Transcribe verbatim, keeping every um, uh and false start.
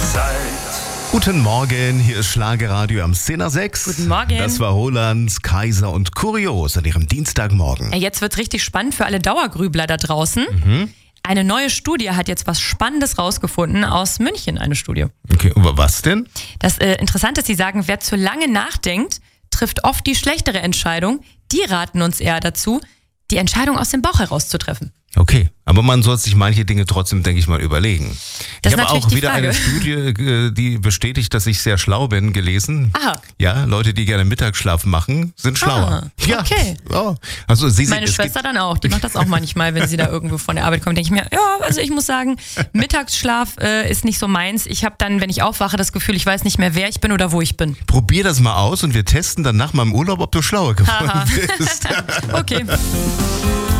Zeit. Guten Morgen, hier ist Schlagerradio am zehn nach sechs. Guten Morgen. Das war Roland, Kaiser und Kurios an ihrem Dienstagmorgen. Ja, jetzt wird's richtig spannend für alle Dauergrübler da draußen. Mhm. Eine neue Studie hat jetzt was Spannendes rausgefunden aus München, eine Studie. Okay, aber was denn? Das äh, Interessante ist, sie sagen, wer zu lange nachdenkt, trifft oft die schlechtere Entscheidung. Die raten uns eher dazu, die Entscheidung aus dem Bauch heraus zu treffen. Okay, aber man sollte sich manche Dinge trotzdem, denke ich mal, überlegen. Das ich habe auch die wieder Frage. eine Studie, die bestätigt, dass ich sehr schlau bin, gelesen. Aha. Ja, Leute, die gerne Mittagsschlaf machen, sind schlauer. Ah, ja. okay. Ja. Also sie Meine es Schwester dann auch, die macht das auch manchmal, wenn sie da irgendwo von der Arbeit kommt, denke ich mir, ja, also ich muss sagen, Mittagsschlaf äh, ist nicht so meins. Ich habe dann, wenn ich aufwache, das Gefühl, ich weiß nicht mehr, wer ich bin oder wo ich bin. Probier das mal aus und wir testen dann nach meinem Urlaub, ob du schlauer geworden Haha. bist. Okay.